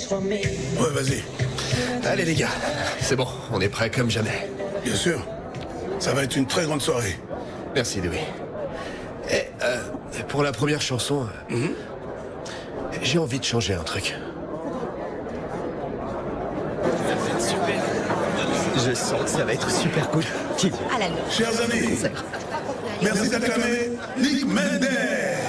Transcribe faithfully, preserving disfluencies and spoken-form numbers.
Ouais, vas-y. Allez les gars, c'est bon, on est prêts comme jamais. Bien sûr. Ça va être une très grande soirée. Merci Louis. Et euh, pour la première chanson, Mm-hmm. j'ai envie de changer un truc. Je sens que ça va être super cool. Qui À la louche. Chers amis, merci d'acclamer Nick Mendes.